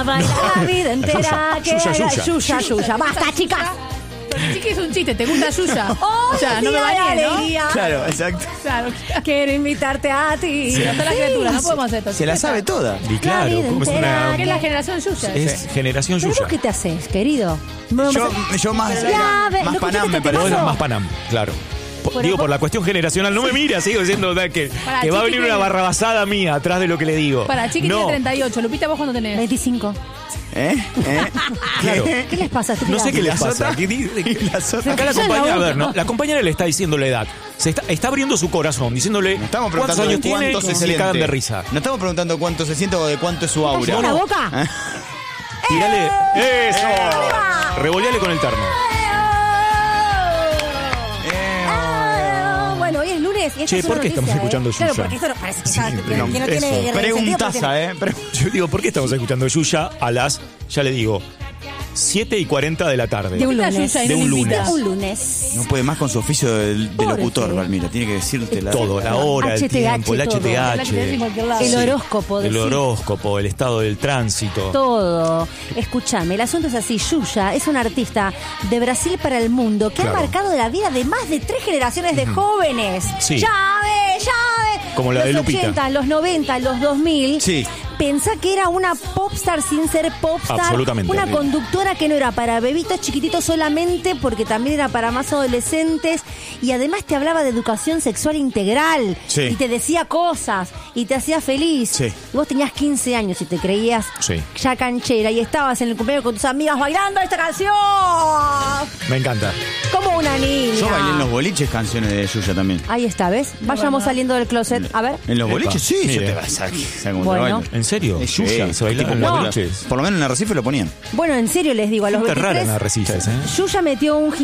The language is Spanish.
bailar la vida entera. Yuya. Basta, chicas. Sí que es un chiste, ¿te gusta Yuya? Oh, o sea, no me bañé, ¿no? Claro, exacto. Claro. Quiero invitarte a ti. Sí. Está la criatura, no podemos hacer esto. Se la sabe toda. Y claro, vida como es entera, una... Que es la generación Yuya. Es generación ¿Pero Yuya. vos qué te haces, querido? Yo más ¿lo Panam me escuchaste parece. Vos temazo? más Panam, claro. Digo, por la cuestión generacional, no me mira, sigo diciendo que va a venir una barrabasada mía atrás de lo que le digo. Para, Chiqui no. tiene 38. Lupita, ¿vos cuándo tenés? 25. Claro. ¿Qué les pasa? No sé qué les pasa. Acá la compañera, a ver, ¿no? La compañera le está diciendo la edad. Está abriendo su corazón, diciéndole Nos estamos cuántos preguntando años tiene cuánto y se se le siente. cagan de risa. No estamos preguntando cuánto se siente o de cuánto es su aura. ¿La boca? Tírale. ¡Eso! Revoleale con el termo. Bueno, hoy es lunes y esta Che, es ¿por una qué estamos noticia, escuchando Claro, Yuya? porque esto no parece que, Sí, que no tiene eso. sentido. Preguntaza, Yo digo, ¿por qué estamos escuchando Yuya a las, ya le digo, 7:40 de la tarde? De un lunes. Yuya y De no un me invita. lunes. Un lunes. No puede más con su oficio de Porque- locutor, Valmira. Tiene que decirte la Todo, la hora, el HTH, tiempo, el todo. HTH. en cualquier lado. El horóscopo. El decís. horóscopo, el estado del tránsito. Todo. Escúchame, el asunto es así. Yuya es un artista de Brasil para el mundo que Claro. ha marcado la vida de más de 3 generaciones de jóvenes. Sí. ¡Llave! Como la los de Lupita. 80, los 90, los 2000. Sí. Pensá que era una popstar sin ser popstar. Absolutamente. Una conductora que no era para bebitos chiquititos solamente, porque también era para más adolescentes. Y además te hablaba de educación sexual integral. Sí. Y te decía cosas. Y te hacía feliz. Sí. Y vos tenías 15 años y te creías Sí. ya canchera. Y estabas en el cumpleaños con tus amigas bailando esta canción. Me encanta. Como una niña. Yo bailé en los boliches canciones de Yuya también. Ahí está, ¿ves? Vayamos saliendo del closet. A ver. ¿En los Epa, boliches? Sí, yo mire. te vas a... Bueno. ¿En serio? Yuya, se bailaba en los No. boliches. Por lo menos en el Arrecife lo ponían. Bueno, en serio les digo, a los Gente rara en 23... Arrecifes, ¿eh? Yuya metió un